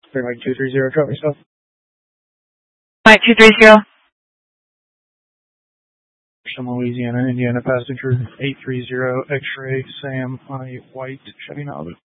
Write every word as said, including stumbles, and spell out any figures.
Mike two three zero, drop yourself. Mike two three zero. From Louisiana, Indiana passenger eight three zero, X-ray, Sam on a white Chevy Malibu.